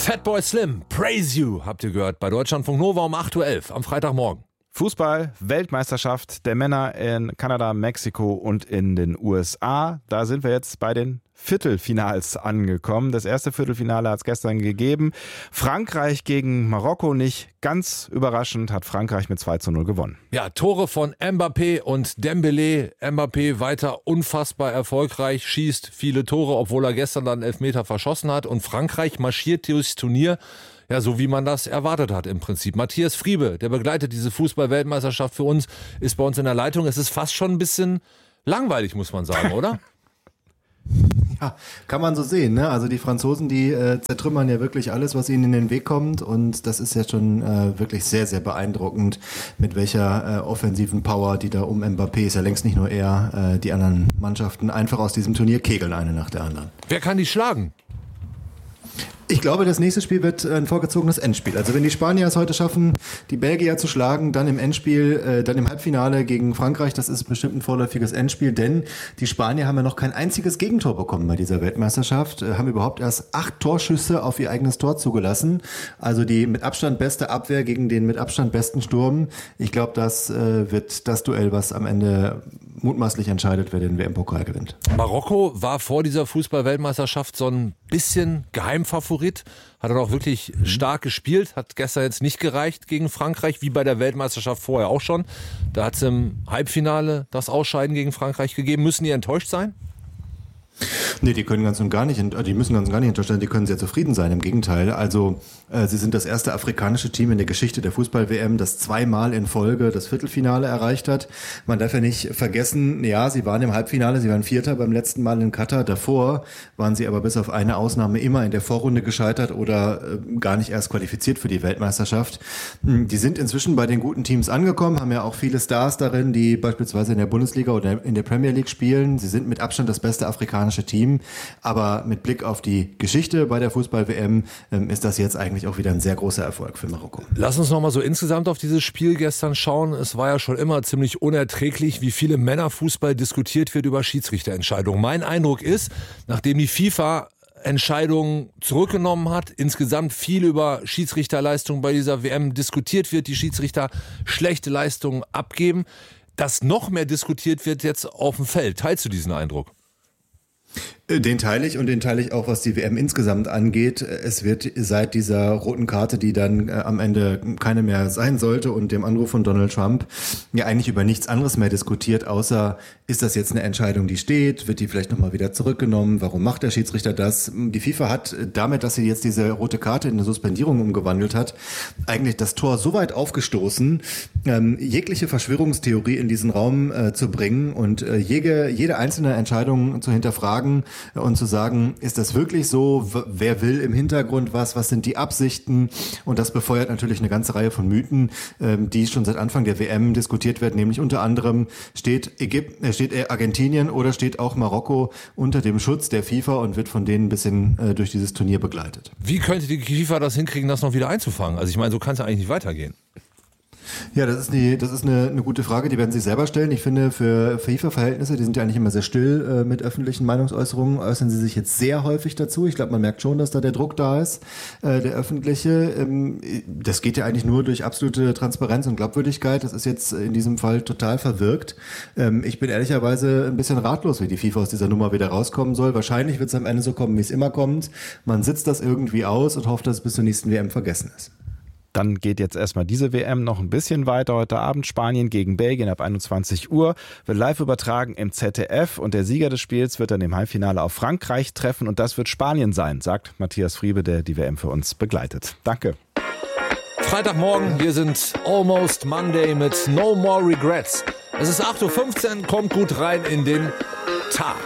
Fatboy Slim, Praise You, habt ihr gehört, bei Deutschlandfunk Nova um 8.11 Uhr am Freitagmorgen. Fußball, Weltmeisterschaft der Männer in Kanada, Mexiko und in den USA. Da sind wir jetzt bei den Viertelfinals angekommen. Das erste Viertelfinale hat es gestern gegeben. Frankreich gegen Marokko, nicht ganz überraschend, hat Frankreich mit 2:0 gewonnen. Ja, Tore von Mbappé und Dembélé. Mbappé weiter unfassbar erfolgreich, schießt viele Tore, obwohl er gestern dann 11 Meter verschossen hat. Und Frankreich marschiert durchs Turnier, ja, so wie man das erwartet hat im Prinzip. Matthias Friebe, der begleitet diese Fußball-Weltmeisterschaft für uns, ist bei uns in der Leitung. Es ist fast schon ein bisschen langweilig, muss man sagen, oder? Ja, kann man so sehen, ne? Also die Franzosen, die zertrümmern ja wirklich alles, was ihnen in den Weg kommt, und das ist ja schon wirklich sehr, sehr beeindruckend, mit welcher offensiven Power, die da um Mbappé, ist ja längst nicht nur er, die anderen Mannschaften einfach aus diesem Turnier kegeln, eine nach der anderen. Wer kann die schlagen? Ich glaube, das nächste Spiel wird ein vorgezogenes Endspiel. Also wenn die Spanier es heute schaffen, die Belgier zu schlagen, dann im Endspiel, dann im Halbfinale gegen Frankreich, das ist bestimmt ein vorläufiges Endspiel, denn die Spanier haben ja noch kein einziges Gegentor bekommen bei dieser Weltmeisterschaft, haben überhaupt erst 8 Torschüsse auf ihr eigenes Tor zugelassen. Also die mit Abstand beste Abwehr gegen den mit Abstand besten Sturm. Ich glaube, das wird das Duell, was am Ende mutmaßlich entscheidet, wer den WM-Pokal gewinnt. Marokko war vor dieser Fußball-Weltmeisterschaft so ein bisschen Geheimfavorit, hat er auch wirklich stark gespielt, hat gestern jetzt nicht gereicht gegen Frankreich, wie bei der Weltmeisterschaft vorher auch schon. Da hat es im Halbfinale das Ausscheiden gegen Frankreich gegeben. Müssen die enttäuscht sein? Nee, die können ganz und gar nicht, die müssen ganz und gar nicht enttäuscht sein, die können sehr zufrieden sein, im Gegenteil. Also sie sind das erste afrikanische Team in der Geschichte der Fußball-WM, das 2-mal in Folge das Viertelfinale erreicht hat. Man darf ja nicht vergessen, ja, sie waren im Halbfinale, sie waren Vierter beim letzten Mal in Katar. Davor waren sie aber bis auf eine Ausnahme immer in der Vorrunde gescheitert oder gar nicht erst qualifiziert für die Weltmeisterschaft. Die sind inzwischen bei den guten Teams angekommen, haben ja auch viele Stars darin, die beispielsweise in der Bundesliga oder in der Premier League spielen. Sie sind mit Abstand das beste afrikanische Team, aber mit Blick auf die Geschichte bei der Fußball-WM ist das jetzt eigentlich auch wieder ein sehr großer Erfolg für Marokko. Lass uns nochmal so insgesamt auf dieses Spiel gestern schauen. Es war ja schon immer ziemlich unerträglich, wie viel im Männerfußball diskutiert wird über Schiedsrichterentscheidungen. Mein Eindruck ist, nachdem die FIFA Entscheidungen zurückgenommen hat, insgesamt viel über Schiedsrichterleistungen bei dieser WM diskutiert wird, die Schiedsrichter schlechte Leistungen abgeben, dass noch mehr diskutiert wird jetzt auf dem Feld. Teilst du diesen Eindruck? Den teile ich, und den teile ich auch, was die WM insgesamt angeht. Es wird seit dieser roten Karte, die dann am Ende keine mehr sein sollte, und dem Anruf von Donald Trump ja eigentlich über nichts anderes mehr diskutiert, außer ist das jetzt eine Entscheidung, die steht, wird die vielleicht nochmal wieder zurückgenommen, warum macht der Schiedsrichter das? Die FIFA hat damit, dass sie jetzt diese rote Karte in eine Suspendierung umgewandelt hat, eigentlich das Tor so weit aufgestoßen, jegliche Verschwörungstheorie in diesen Raum zu bringen und jede einzelne Entscheidung zu hinterfragen und zu sagen, ist das wirklich so? Wer will im Hintergrund was? Was sind die Absichten? Und das befeuert natürlich eine ganze Reihe von Mythen, die schon seit Anfang der WM diskutiert werden. Nämlich unter anderem steht Argentinien oder steht auch Marokko unter dem Schutz der FIFA und wird von denen ein bisschen durch dieses Turnier begleitet. Wie könnte die FIFA das hinkriegen, das noch wieder einzufangen? Also ich meine, so kann es ja eigentlich nicht weitergehen. Ja, das ist eine gute Frage, die werden Sie selber stellen. Ich finde, für FIFA-Verhältnisse, die sind ja eigentlich immer sehr still mit öffentlichen Meinungsäußerungen, äußern sie sich jetzt sehr häufig dazu. Ich glaube, man merkt schon, dass da der Druck da ist, der öffentliche. Das geht ja eigentlich nur durch absolute Transparenz und Glaubwürdigkeit. Das ist jetzt in diesem Fall total verwirkt. Ich bin ehrlicherweise ein bisschen ratlos, wie die FIFA aus dieser Nummer wieder rauskommen soll. Wahrscheinlich wird es am Ende so kommen, wie es immer kommt. Man sitzt das irgendwie aus und hofft, dass es bis zur nächsten WM vergessen ist. Dann geht jetzt erstmal diese WM noch ein bisschen weiter. Heute Abend Spanien gegen Belgien ab 21 Uhr. Wird live übertragen im ZDF. Und der Sieger des Spiels wird dann im Halbfinale auf Frankreich treffen. Und das wird Spanien sein, sagt Matthias Friebe, der die WM für uns begleitet. Danke. Freitagmorgen, wir sind Almost Monday mit No More Regrets. Es ist 8:15 Uhr, kommt gut rein in den Tag.